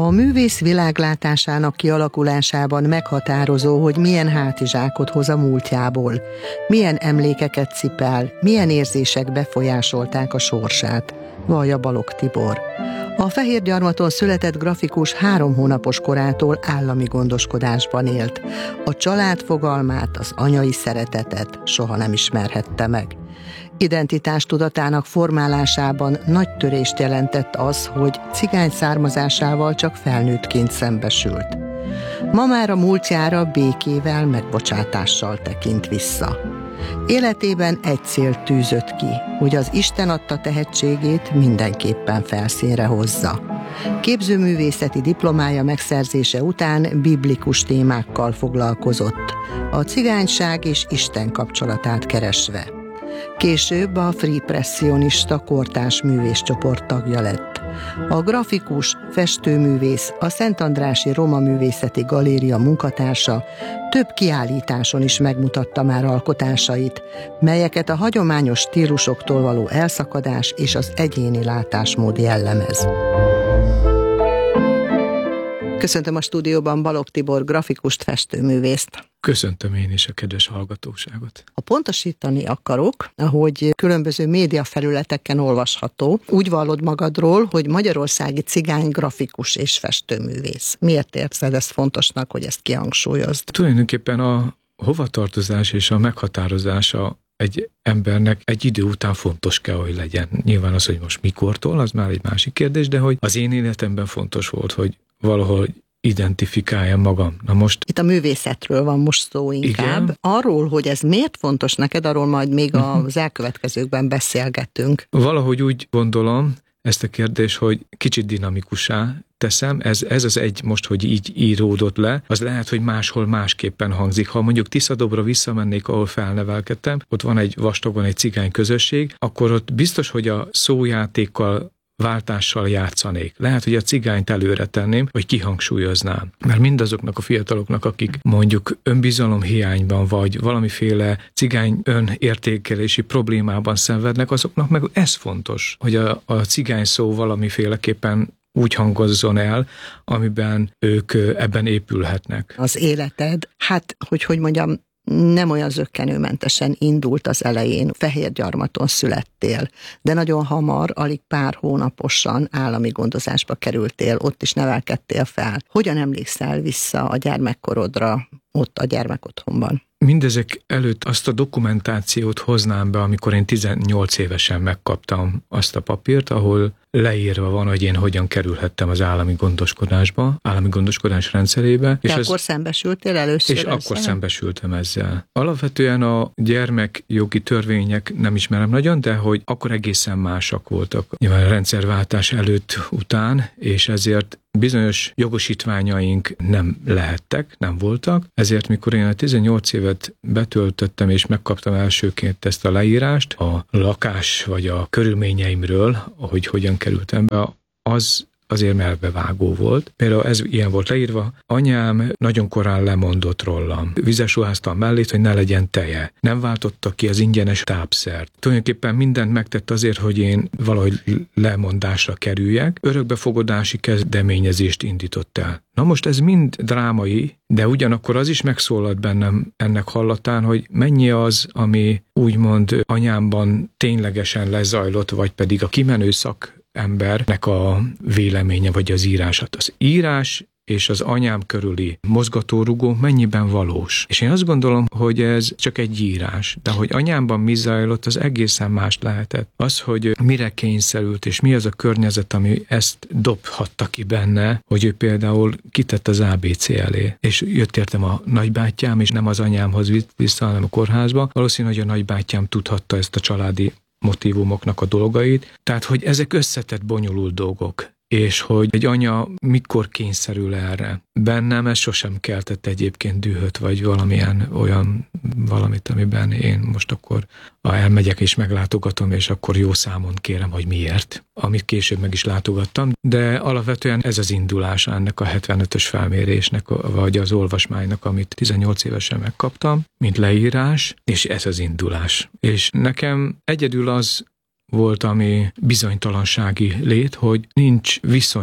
A művész világlátásának kialakulásában meghatározó, hogy milyen hátizsákot hoz a múltjából, milyen emlékeket cipel, milyen érzések befolyásolták a sorsát, vallja Balogh Tibor. A Fehérgyarmaton született grafikus 3 hónapos korától állami gondoskodásban élt. A család fogalmát, az anyai szeretetet soha nem ismerhette meg. Identitás tudatának formálásában nagy törést jelentett az, hogy cigány származásával csak felnőttként szembesült. Ma már a múltjára békével, megbocsátással tekint vissza. Életében egy célt tűzött ki, hogy az Isten adta tehetségét mindenképpen felszínre hozza. Képzőművészeti diplomája megszerzése után biblikus témákkal foglalkozott, a cigányság és Isten kapcsolatát keresve. Később a Free Pressionista kortárs művészcsoport tagja lett. A grafikus, festőművész, a Szentandrási Roma Művészeti Galéria munkatársa több kiállításon is megmutatta már alkotásait, melyeket a hagyományos stílusoktól való elszakadás és az egyéni látásmód jellemez. Köszöntöm a stúdióban Balogh Tibor grafikust, festőművészt. Köszöntöm én is a kedves hallgatóságot. Ha pontosítani akarok, ahogy különböző médiafelületeken olvasható, úgy vallod magadról, hogy magyarországi cigány grafikus és festőművész. Miért érzed ezt fontosnak, hogy ezt kihangsúlyozd? Tulajdonképpen a hovatartozás és a meghatározása egy embernek egy idő után fontos kell, hogy legyen. Nyilván az, hogy most mikortól, az már egy másik kérdés, de hogy az én életemben fontos volt, hogy valahol identifikáljam magam. Na most... Itt a művészetről van most szó inkább. Igen. Arról, hogy ez miért fontos neked, arról majd még az elkövetkezőkben beszélgetünk. Valahogy úgy gondolom ezt a kérdést, hogy kicsit dinamikussá teszem. Ez az egy most, hogy így íródott le, az lehet, hogy máshol másképpen hangzik. Ha mondjuk Tiszadobra visszamennék, ahol felnevelkedtem, ott van egy vastagon egy cigány közösség, akkor ott biztos, hogy a szójátékkal váltással játszanék. Lehet, hogy a cigányt előre tenném, vagy kihangsúlyoznám. Mert mindazoknak a fiataloknak, akik mondjuk önbizalomhiányban, vagy valamiféle cigány önértékelési problémában szenvednek, azoknak meg ez fontos, hogy a cigány szó valamiféleképpen úgy hangozzon el, amiben ők ebben épülhetnek. Az életed, hogy mondjam, nem olyan zökkenőmentesen indult az elején. Fehérgyarmaton születtél, de nagyon hamar, alig pár hónaposan állami gondozásba kerültél, ott is nevelkedtél fel. Hogyan emlékszel vissza a gyermekkorodra ott a gyermekotthonban? Mindezek előtt azt a dokumentációt hoznám be, amikor én 18 évesen megkaptam azt a papírt, ahol leírva van, hogy én hogyan kerülhettem az állami gondoskodásba, állami gondoskodás rendszerébe. És akkor szembesültél először? És akkor szembesültem ezzel. Alapvetően a gyermekjogi törvények nem ismerem nagyon, de hogy akkor egészen másak voltak. Nyilván a rendszerváltás előtt, után, és ezért bizonyos jogosítványaink nem lehettek, nem voltak, ezért mikor én a 18 évet betöltöttem és megkaptam elsőként ezt a leírást a lakás vagy a körülményeimről, hogy hogyan kerültem be, az azért melbevágó volt. Például ez ilyen volt leírva, anyám nagyon korán lemondott rólam. Vizes ruháztam mellét, hogy ne legyen teje. Nem váltotta ki az ingyenes tápszert. Tulajdonképpen mindent megtett azért, hogy én valahogy lemondásra kerüljek. Örökbefogadási kezdeményezést indított el. Na most ez mind drámai, de ugyanakkor az is megszólalt bennem ennek hallatán, hogy mennyi az, ami úgymond anyámban ténylegesen lezajlott, vagy pedig a kimenő embernek a véleménye, vagy az írását. Az írás és az anyám körüli mozgatórugó mennyiben valós. És én azt gondolom, hogy ez csak egy írás, de hogy anyámban mi zajlott, az egészen más lehetett. Az, hogy mire kényszerült, és mi az a környezet, ami ezt dobhatta ki benne, hogy ő például kitett az ABC elé. És jött értem a nagybátyám, és nem az anyámhoz vitt vissza, hanem a kórházba. Valószínű, hogy a nagybátyám tudhatta ezt a családi motívumoknak a dolgait. Tehát, hogy ezek összetett, bonyolult dolgok. És hogy egy anya mikor kényszerül erre. Bennem ez sosem keltett egyébként dühöt, vagy valamilyen olyan valamit, amiben én most akkor elmegyek és meglátogatom, és akkor jó számon kérem, hogy miért. Amit később meg is látogattam, de alapvetően ez az indulása ennek a 75-ös felmérésnek, vagy az olvasmánynak, amit 18 évesen megkaptam, mint leírás, és ez az indulás. És nekem egyedül az volt, ami bizonytalansági lét, hogy nincs viszonyom.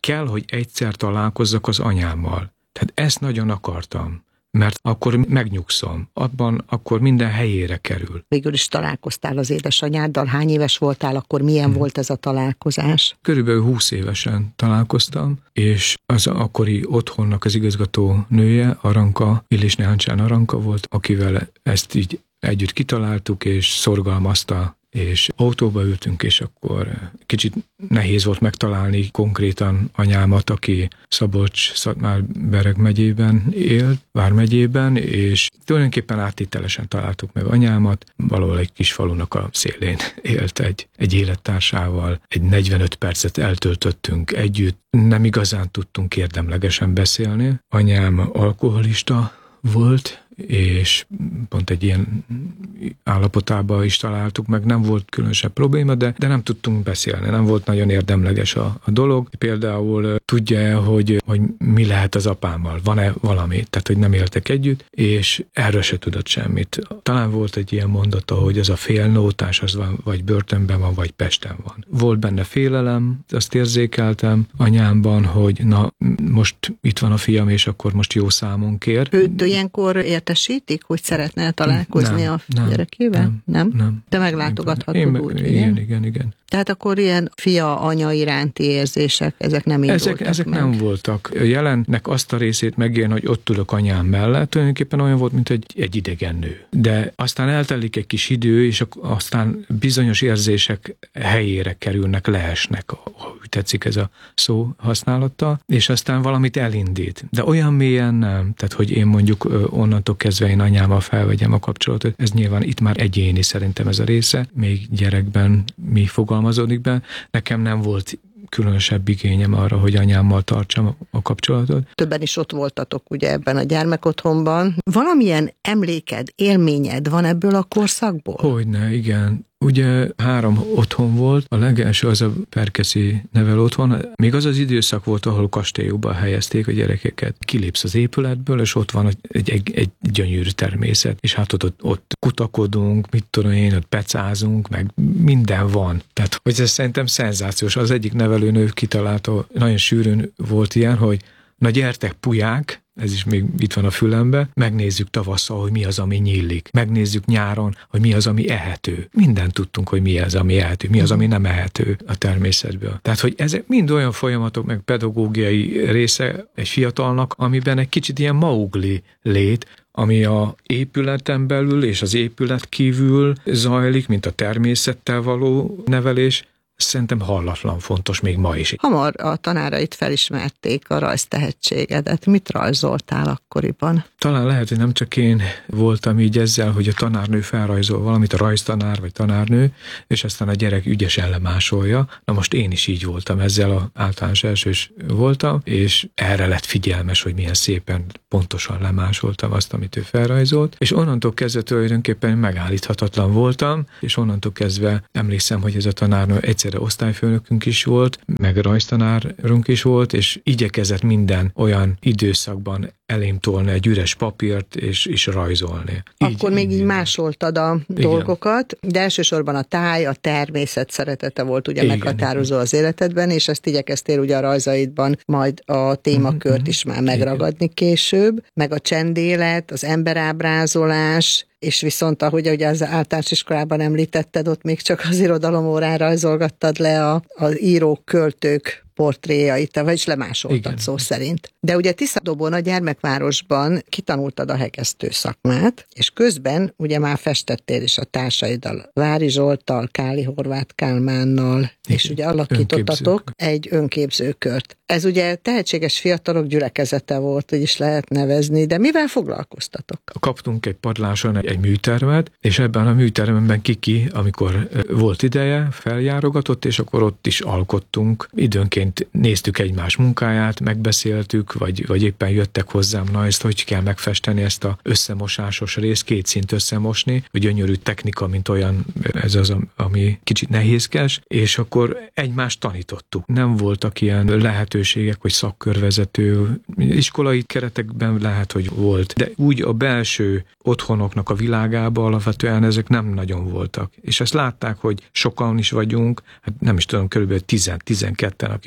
kell, hogy egyszer találkozzak az anyámmal. Tehát ezt nagyon akartam, mert akkor megnyugszom, abban akkor minden helyére kerül. Végül is találkoztál az édesanyáddal, hány éves voltál, akkor milyen volt ez a találkozás? Körülbelül 20 évesen találkoztam, és az akkori otthonnak az igazgató nője, Aranka, Illés Nehancsán Aranka volt, akivel ezt így együtt kitaláltuk, és szorgalmazta, és autóba ültünk, és akkor kicsit nehéz volt megtalálni konkrétan anyámat, aki Szabolcs-Szatmár-Bereg megyében élt, vármegyében, és tulajdonképpen áttételesen találtuk meg anyámat, valahol egy kis falunak a szélén élt egy élettársával, egy 45 percet eltöltöttünk együtt, nem igazán tudtunk érdemlegesen beszélni. Anyám alkoholista volt, és pont egy ilyen állapotában is találtuk meg, nem volt különösebb probléma, de nem tudtunk beszélni, nem volt nagyon érdemleges a dolog. Például tudja, hogy mi lehet az apámmal, van-e valami, tehát hogy nem éltek együtt, és erről se tudott semmit. Talán volt egy ilyen mondata, hogy ez a félnótás, az van, vagy börtönben van, vagy Pesten van. Volt benne félelem, azt érzékeltem anyámban, hogy na, most itt van a fiam, és akkor most jó számon kér. Őt ilyenkor értesítik, hogy szeretnél találkozni a gyerekével? Nem. Te meglátogathatod úgy, igen. Tehát akkor ilyen fia-anya iránti érzések, ezek nem indultak Ezek meg. nem voltak. Jelennek azt a részét megélni, hogy ott ülök anyám mellett, tulajdonképpen olyan volt, mint egy idegen nő. De aztán eltelik egy kis idő, és aztán bizonyos érzések helyére kerülnek, leesnek, ahogy tetszik ez a szó használata, és aztán valamit elindít. De olyan mélyen nem. Tehát, hogy én mondjuk onnantól kezdve én anyámmal felvegyem a kapcsolatot, ez nyilván itt már egyéni szerintem ez a része, még gyerekben mi fogalmazódik be. Nekem nem volt különösebb igényem arra, hogy anyámmal tartsam a kapcsolatot. Többen is ott voltatok ugye ebben a gyermekotthonban. Valamilyen emléked, élményed van ebből a korszakból? Hogyne, igen. Ugye 3 otthon volt, a legelső az a Perkeszi nevelő otthon. Még az időszak volt, ahol kastélyokban helyezték a gyerekeket. Kilépsz az épületből, és ott van egy gyönyörű természet, és hát ott kutakodunk, mit tudom én, ott pecázunk, meg minden van. Tehát, hogy ez szerintem szenzációs. Az egyik nevelőnő kitalálta, nagyon sűrűn volt ilyen, hogy na gyertek pulyák, ez is még itt van a fülembe, megnézzük tavasszal, hogy mi az, ami nyílik. Megnézzük nyáron, hogy mi az, ami ehető. Mindent tudtunk, hogy mi az, ami ehető, mi az, ami nem ehető a természetből. Tehát, hogy ezek mind olyan folyamatok, meg pedagógiai része egy fiatalnak, amiben egy kicsit ilyen Maugli lét, ami a épületen belül és az épület kívül zajlik, mint a természettel való nevelés, szerintem hallatlan fontos még ma is. Hamar a tanárait felismerték a rajztehetségedet. Mit rajzoltál akkoriban? Talán lehet, hogy nem csak én voltam így ezzel, hogy a tanárnő felrajzol valamit, a rajztanár vagy tanárnő, és aztán a gyerek ügyesen lemásolja. Na most én is így voltam ezzel, az általános elsős voltam, és erre lett figyelmes, hogy milyen szépen pontosan lemásoltam azt, amit ő felrajzolt, és onnantól kezdve tulajdonképpen megállíthatatlan voltam, és onnantól kezdve emlékszem, hogy ez a tanárnő egyszerre osztályfőnökünk is volt, meg rajztanárunk is volt, és igyekezett minden olyan időszakban elém tolni egy üres papírt, és rajzolni. Akkor még így másoltad a dolgokat, de elsősorban a táj, a természet szeretete volt ugye meghatározó az életedben, és ezt igyekeztél ugye a rajzaidban majd a témakört is már megragadni később, meg a csendélet, az emberábrázolás, és viszont ahogy ugye az általános iskolában említetted, ott még csak az irodalomórán rajzolgattad le az írók, költők portréjait, vagyis lemásoltad szó szerint. De ugye Tiszadobon, a gyermekvárosban kitanultad a hegesztő szakmát, és közben ugye már festettél is a társaiddal, Vári Zsolttal, Káli Horváth Kálmánnal, és ugye alakítottatok egy önképzőkört. Ez ugye tehetséges fiatalok gyülekezete volt, hogy is lehet nevezni, de mivel foglalkoztatok? Kaptunk egy padláson egy műtermet, és ebben a műteremben Kiki, amikor volt ideje, feljárogatott, és akkor ott is alkottunk. Időnként néztük egymás munkáját, megbeszéltük, vagy éppen jöttek hozzám, na ezt hogy kell megfesteni, ezt a összemosásos részt, 2 szint összemosni, hogy gyönyörű technika, mint olyan, ez az, ami kicsit nehézkes, és akkor egymást tanítottuk. Nem voltak ilyen lehetőségek, hogy szakkörvezető, iskolai keretekben lehet, hogy volt, de úgy a belső otthonoknak a világában alapvetően ezek nem nagyon voltak. És ezt látták, hogy sokan is vagyunk, hát nem is tudom, körülbelül 10-12-en, akik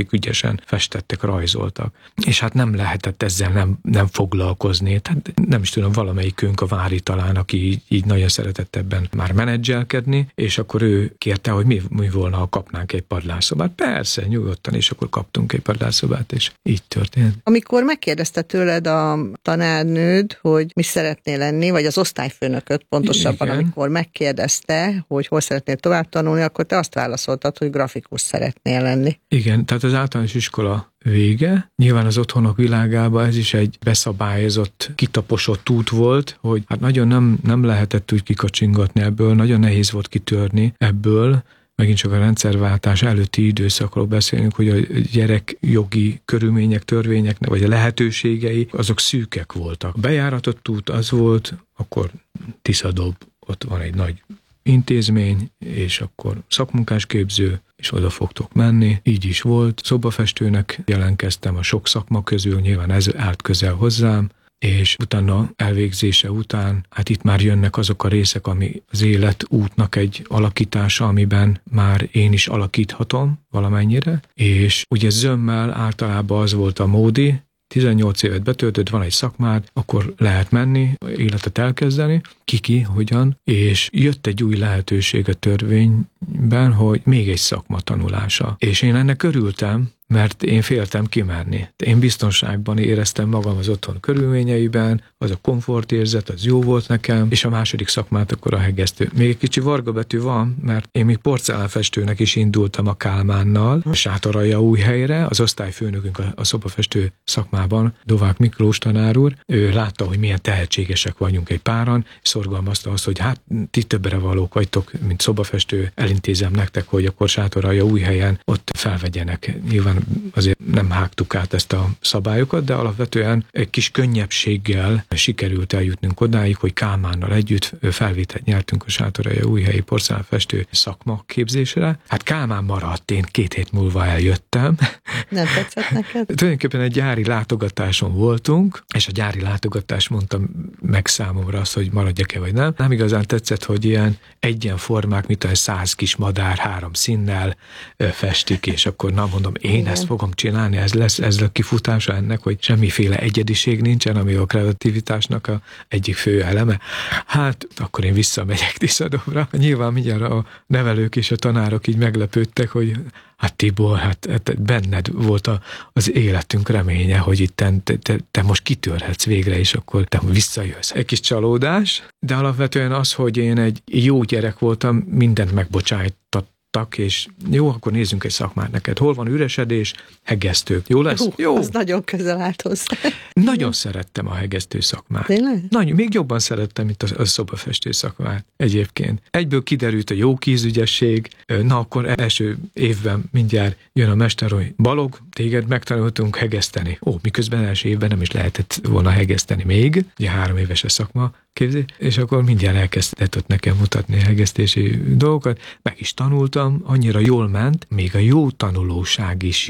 akik ügyesen festettek, rajzoltak. És hát nem lehetett ezzel nem foglalkozni. Tehát nem is tudom, valamelyikünk a Vári talán, aki így nagyon szeretett ebben már menedzselkedni, és akkor ő kérte, hogy mi volna, ha kapnánk egy padlásszobát. Persze, nyugodtan, és akkor kaptunk egy padlásszobát, és így történt. Amikor megkérdezte tőled a tanárnőd, hogy mi szeretnél lenni, vagy az osztályfőnököt pontosabban, igen, amikor megkérdezte, hogy hol szeretnél tovább tanulni, akkor te azt válaszoltad, hogy grafikus szeretnél lenni. Igen, tehát az általános iskola vége. Nyilván az otthonok világában ez is egy beszabályozott, kitaposott út volt, hogy hát nagyon nem lehetett úgy kikacsingatni ebből, nagyon nehéz volt kitörni ebből. Megint csak a rendszerváltás előtti időszakról beszélünk, hogy a gyerekjogi körülmények, törvények, vagy a lehetőségei, azok szűkek voltak. A bejáratott út az volt, akkor Tiszadob, ott van egy nagy intézmény, és akkor szakmunkásképző, és oda fogtok menni. Így is volt. Szobafestőnek jelentkeztem a sok szakma közül, nyilván ez állt közel hozzám, és utána elvégzése után, hát itt már jönnek azok a részek, ami az életútnak egy alakítása, amiben már én is alakíthatom valamennyire, és ugye zömmel általában az volt a módi, 18 évet betöltött, van egy szakmád, akkor lehet menni, életet elkezdeni, ki, hogyan, és jött egy új lehetőség a törvényben, hogy még egy szakma tanulása. És én ennek örültem, mert én féltem kimenni. Én biztonságban éreztem magam az otthon körülményeiben, az a komfortérzet, az jó volt nekem, és a második szakmát akkor a hegesztő. Még egy kicsi vargabetű van, mert én még porcelánfestőnek is indultam a Kálmánnal, Sátoraljaújhelyre, az osztályfőnökünk a szobafestő szakmában, Dovák Miklós tanár úr, ő látta, hogy milyen tehetségesek vagyunk egy páran, és szorgalmazta azt, hogy hát ti többre valók vagytok, mint szobafestő, elintézem nektek, hogy akkor Sátoraljaújhelyen ott felvegyenek. Nyilván azért nem hágtuk át ezt a szabályokat, de alapvetően egy kis könnyebbséggel sikerült eljutnunk odáig, hogy Kálmánnal együtt felvételt nyertünk a Sátoraljaújhelyi porcelánfestő szakma képzésre. Hát Kálmán maradt, én 2 hét múlva eljöttem. Nem tetszett neked? Tulajdonképpen egy gyári látogatáson voltunk, és a gyári látogatás mondtam meg számomra azt, hogy maradjak-e vagy nem. Nem igazán tetszett, hogy ilyen egyenformák, mint a 100 kis madár 3 színnel festik, és akkor na mondom, én ezt fogom csinálni, ez a kifutása ennek, hogy semmiféle egyediség nincsen, ami a kreativitásnak a egyik fő eleme. Hát, akkor én visszamegyek Tiszadobra. Nyilván mindjárt a nevelők és a tanárok így meglepődtek, hogy hát Tibor, hát benned volt az életünk reménye, hogy itt te most kitörhetsz végre, és akkor te visszajössz. Egy kis csalódás, de alapvetően az, hogy én egy jó gyerek voltam, mindent megbocsájtott, és jó, akkor nézzünk egy szakmát neked. Hol van üresedés? Hegesztők. Jó lesz? Jó. Az nagyon közel állt hozzá. Nagyon szerettem a hegesztő szakmát. Tényleg? Még jobban szerettem, mint a szobafestő szakmát egyébként. Egyből kiderült a jó kézügyesség, na akkor első évben mindjárt jön a mester, hogy Balog, téged megtanultunk hegeszteni. Miközben első évben nem is lehetett volna hegeszteni még, ugye 3 éves a szakma képzés, és akkor mindjárt elkezdett ott nekem mutatni a hegesztési dolgokat, meg is tanultam, annyira jól ment, még a jó tanulóság is